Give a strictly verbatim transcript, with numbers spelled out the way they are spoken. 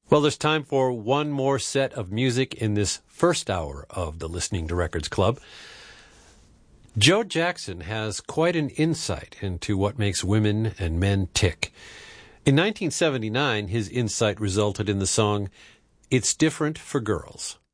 Well, there's time for one more set of music in this first hour of the Listening to Records Club. Joe Jackson has quite an insight into what makes women and men tick. In nineteen seventy-nine, his insight resulted in the song It's Different for Girls.